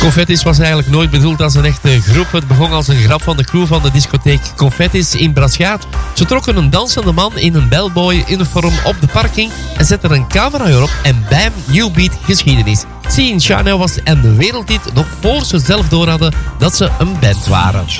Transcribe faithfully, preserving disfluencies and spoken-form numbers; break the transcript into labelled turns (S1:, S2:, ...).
S1: Confettis was eigenlijk nooit bedoeld als een echte groep. Het begon als een grap van de crew van de discotheek Confettis in Braschaat. Ze trokken een dansende man in een bellboy-uniform op de parking en zetten een camera erop en bam, New Beat geschiedenis. See in China was en de wereldhit nog voor ze zelf door hadden dat ze een band waren.